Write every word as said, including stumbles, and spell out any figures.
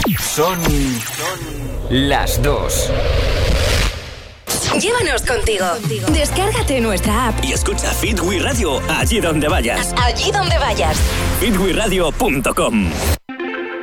Son las dos. Llévanos contigo. Descárgate nuestra app y escucha Fit We Radio allí donde vayas. Allí donde vayas. fit we radio punto com.